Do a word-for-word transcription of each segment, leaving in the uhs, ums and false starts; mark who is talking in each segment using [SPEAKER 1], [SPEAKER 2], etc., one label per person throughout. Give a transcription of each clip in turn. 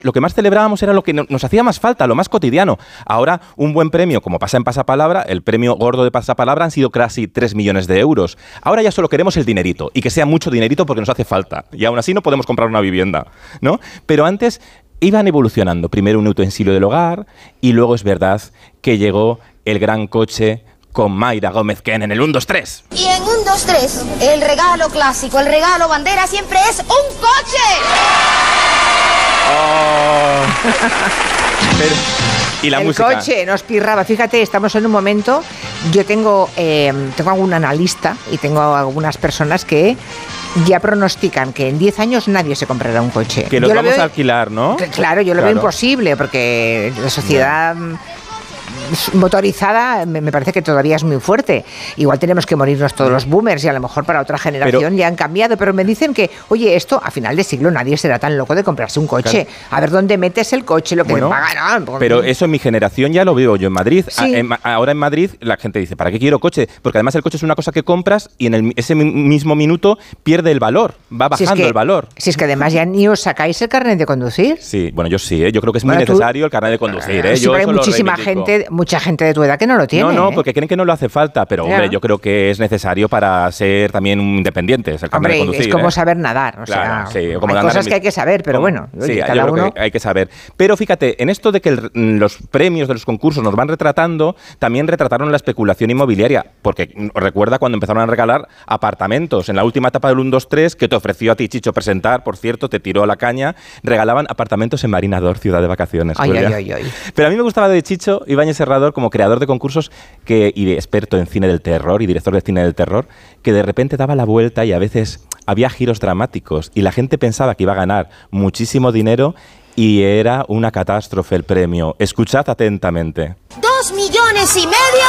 [SPEAKER 1] lo que más celebrábamos era lo que nos hacía más falta, lo más cotidiano. Ahora, un buen premio, como pasa en Pasapalabra, el premio gordo de Pasapalabra han sido casi tres millones de euros. Ahora ya solo queremos el dinerito, y que sea mucho dinerito porque nos hace falta. Y aún así no podemos comprar una vivienda, ¿no? Pero antes iban evolucionando. Primero un utensilio del hogar, y luego es verdad que llegó el gran coche con Mayra Gómez Ken en el uno, dos, tres.
[SPEAKER 2] Y en uno, dos, tres, el regalo clásico, el regalo bandera siempre es un coche.
[SPEAKER 1] Oh. Pero, y la
[SPEAKER 3] el
[SPEAKER 1] música.
[SPEAKER 3] coche nos pirraba. Fíjate, estamos en un momento. Yo tengo, eh, tengo algún analista y tengo algunas personas que ya pronostican que en diez años nadie se comprará un coche.
[SPEAKER 1] Que los
[SPEAKER 3] yo
[SPEAKER 1] vamos
[SPEAKER 3] lo veo,
[SPEAKER 1] a alquilar, ¿no?
[SPEAKER 3] Claro, yo lo
[SPEAKER 1] claro.
[SPEAKER 3] veo imposible porque la sociedad motorizada me parece que todavía es muy fuerte. Igual tenemos que morirnos todos los boomers y a lo mejor para otra generación pero, ya han cambiado, pero me dicen que, oye, esto a final de siglo nadie será tan loco de comprarse un coche. Claro. A ver dónde metes el coche, lo que bueno, pagan. ¿No?
[SPEAKER 1] Pero eso en mi generación ya lo veo yo en Madrid.
[SPEAKER 3] Sí.
[SPEAKER 1] A, en, ahora en Madrid la gente dice, ¿para qué quiero coche? Porque además el coche es una cosa que compras y en el, ese mismo minuto pierde el valor, va bajando si es que, el valor.
[SPEAKER 3] Si es que además ya ni os sacáis el carnet de conducir.
[SPEAKER 1] Sí, bueno, yo sí, ¿eh? Yo creo que es muy
[SPEAKER 3] bueno, tú,
[SPEAKER 1] necesario el carnet de conducir. ¿eh?
[SPEAKER 3] Sí,
[SPEAKER 1] yo
[SPEAKER 3] pero hay muchísima gente, mucha gente de tu edad que no lo tiene.
[SPEAKER 1] No, no,
[SPEAKER 3] ¿eh?
[SPEAKER 1] porque creen que no lo hace falta, pero
[SPEAKER 3] ya.
[SPEAKER 1] hombre, yo creo que es necesario para ser también independientes. El
[SPEAKER 3] hombre,
[SPEAKER 1] de conducir,
[SPEAKER 3] es como
[SPEAKER 1] ¿eh?
[SPEAKER 3] saber nadar. O
[SPEAKER 1] claro,
[SPEAKER 3] sea,
[SPEAKER 1] sí, como
[SPEAKER 3] hay cosas que hay que saber, pero
[SPEAKER 1] como,
[SPEAKER 3] bueno,
[SPEAKER 1] sí,
[SPEAKER 3] oye, cada
[SPEAKER 1] yo creo
[SPEAKER 3] uno...
[SPEAKER 1] que hay que saber. Pero fíjate, en esto de que el, los premios de los concursos nos van retratando, también retrataron la especulación inmobiliaria, porque recuerda cuando empezaron a regalar apartamentos. En la última etapa del uno, dos, tres, que te ofreció a ti, Chicho, presentar, por cierto, te tiró a la caña, regalaban apartamentos en Marina d'Or, ciudad de vacaciones.
[SPEAKER 3] Ay, ay, ay, ay.
[SPEAKER 1] Pero a mí me gustaba de Chicho Ibáñez Serrador como creador de concursos que, y de experto en cine del terror y director de cine del terror, que de repente daba la vuelta y a veces había giros dramáticos y la gente pensaba que iba a ganar muchísimo dinero y era una catástrofe el premio. Escuchad atentamente.
[SPEAKER 2] ¡Dos millones y medio!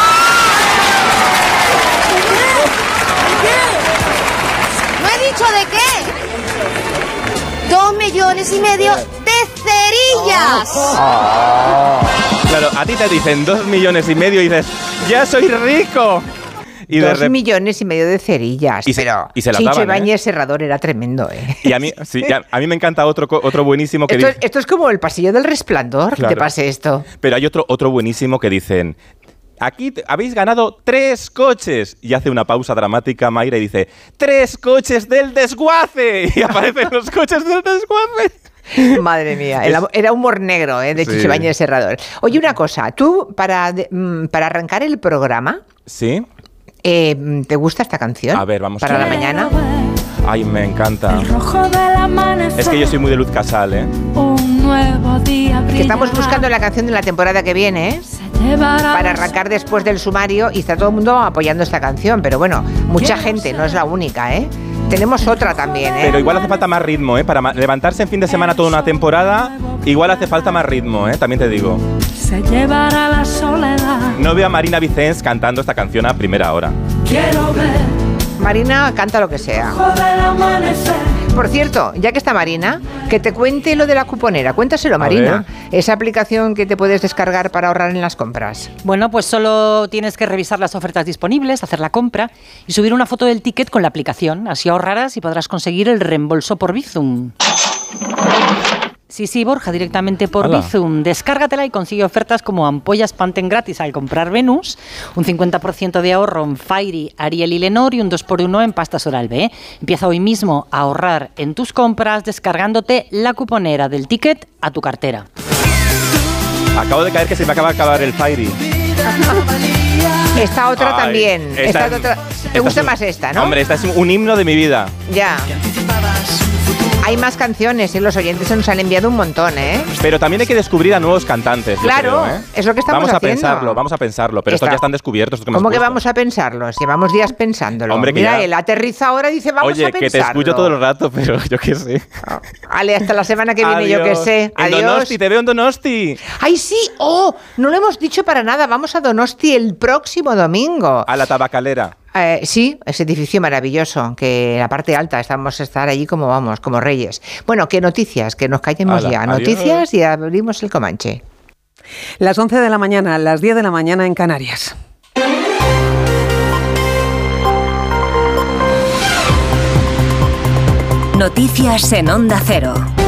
[SPEAKER 2] ¿No he dicho de qué? ¡Dos millones y medio de cerillas!
[SPEAKER 1] Oh. Claro, a ti te dicen dos millones y medio y dices, ¡ya soy rico! Y
[SPEAKER 3] Dos
[SPEAKER 1] rep-
[SPEAKER 3] millones y medio de cerillas.
[SPEAKER 1] Y se,
[SPEAKER 3] pero
[SPEAKER 1] y se las
[SPEAKER 3] Chicho
[SPEAKER 1] daban,
[SPEAKER 3] Ibáñez
[SPEAKER 1] ¿eh?
[SPEAKER 3] Serrador era tremendo, ¿eh?
[SPEAKER 1] Y a mí, sí, a, a mí me encanta otro, otro buenísimo que
[SPEAKER 3] esto,
[SPEAKER 1] dice...
[SPEAKER 3] esto es como el pasillo del Resplandor,
[SPEAKER 1] Claro.
[SPEAKER 3] que te pase esto.
[SPEAKER 1] Pero hay otro, otro buenísimo que dicen... Aquí te, habéis ganado tres coches. Y hace una pausa dramática Mayra y dice, ¡tres coches del desguace! Y aparecen los coches del desguace.
[SPEAKER 3] Madre mía, era, era humor negro, ¿eh? De
[SPEAKER 1] Sí.
[SPEAKER 3] Chicho Ibáñez Serrador. Oye, una cosa, tú para, de, para arrancar el programa,
[SPEAKER 1] ¿Sí?
[SPEAKER 3] eh, ¿te gusta esta canción?
[SPEAKER 1] A ver, vamos
[SPEAKER 3] para
[SPEAKER 1] a
[SPEAKER 3] la
[SPEAKER 1] ver.
[SPEAKER 3] mañana.
[SPEAKER 1] Ay, me encanta. Es que yo soy muy de Luz Casal, ¿eh?
[SPEAKER 4] Un nuevo día
[SPEAKER 3] Que estamos buscando la canción de la temporada que viene, ¿eh? Para arrancar después del sumario y está todo el mundo apoyando esta canción, pero bueno, mucha gente, no es la única, ¿eh? Tenemos otra también, ¿eh?
[SPEAKER 1] Pero igual hace falta más ritmo, ¿eh? Para ma- levantarse en fin de semana toda una temporada, igual hace falta más ritmo, ¿eh? También te digo.
[SPEAKER 4] Se llevará la soledad.
[SPEAKER 1] No veo a Marina Vicens cantando esta canción a primera hora.
[SPEAKER 4] Quiero ver
[SPEAKER 3] Marina canta lo que sea.
[SPEAKER 4] del amanecer.
[SPEAKER 3] Por cierto, ya que está Marina, que te cuente lo de la cuponera. Cuéntaselo, Marina. Esa aplicación que te puedes descargar para ahorrar en las compras.
[SPEAKER 5] Bueno, pues solo tienes que revisar las ofertas disponibles, hacer la compra y subir una foto del ticket con la aplicación. Así ahorrarás y podrás conseguir el reembolso por Bizum. Sí, sí, Borja, directamente por
[SPEAKER 1] Hala.
[SPEAKER 5] Bizum. Descárgatela y consigue ofertas como ampollas Pantene gratis al comprar Venus, un cincuenta por ciento de ahorro en Fairy, Ariel y Lenor y un dos por uno en pastas Oral-B. ¿eh? Empieza hoy mismo a ahorrar en tus compras descargándote la cuponera del ticket a tu cartera.
[SPEAKER 1] Acabo de caer que se me acaba de acabar el Fairy.
[SPEAKER 3] Esta otra
[SPEAKER 1] Ay,
[SPEAKER 3] también.
[SPEAKER 1] esta-
[SPEAKER 3] Esta otra-
[SPEAKER 1] esta
[SPEAKER 3] ¿Te gusta
[SPEAKER 1] es un-
[SPEAKER 3] más esta, no?
[SPEAKER 1] Hombre, esta es un himno de mi vida.
[SPEAKER 3] Ya. Hay más canciones y los oyentes se nos han enviado un montón, ¿eh?
[SPEAKER 1] Pero también hay que descubrir a nuevos cantantes. yo
[SPEAKER 3] Claro,
[SPEAKER 1] creo, ¿eh?
[SPEAKER 3] es lo que estamos
[SPEAKER 1] Vamos a
[SPEAKER 3] haciendo.
[SPEAKER 1] pensarlo, vamos a pensarlo. Pero estos
[SPEAKER 3] Está-
[SPEAKER 1] ya están descubiertos. estos que me has
[SPEAKER 3] ¿Cómo que
[SPEAKER 1] puesto.
[SPEAKER 3] vamos a pensarlos? Llevamos días pensándolo.
[SPEAKER 1] Hombre, que
[SPEAKER 3] Mira,
[SPEAKER 1] ya-
[SPEAKER 3] él aterriza ahora y dice, vamos
[SPEAKER 1] Oye,
[SPEAKER 3] a
[SPEAKER 1] que
[SPEAKER 3] pensarlo.
[SPEAKER 1] te escucho todo el rato, pero yo qué sé.
[SPEAKER 3] Ale, hasta la semana que viene, yo qué
[SPEAKER 1] Adiós.
[SPEAKER 3] sé.
[SPEAKER 1] En
[SPEAKER 3] Adiós.
[SPEAKER 1] Donosti, te veo en Donosti.
[SPEAKER 3] ¡Ay, sí! ¡Oh! No lo hemos dicho para nada. Vamos a Donosti el próximo domingo.
[SPEAKER 1] A la tabacalera.
[SPEAKER 3] Eh, sí, ese edificio maravilloso, que la parte alta estamos a estar allí como vamos, como reyes. Bueno, ¿qué noticias? Que nos callemos
[SPEAKER 1] Hala,
[SPEAKER 3] ya.
[SPEAKER 1] adiós.
[SPEAKER 3] Noticias y abrimos el Comanche.
[SPEAKER 6] Las once de la mañana, las diez de la mañana en Canarias.
[SPEAKER 7] Noticias en Onda Cero.